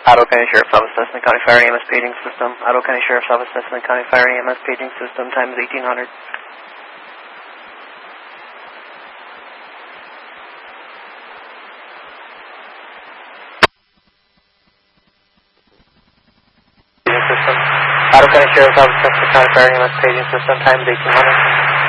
Ottawa County Sheriff's Office, Cessna County Fire EMS paging system. Ottawa County Sheriff's Office, Cessna County Fire EMS paging system. Time is 1800. System. Ottawa County Sheriff's Office, Cessna County Fire EMS paging system. Time is 1800.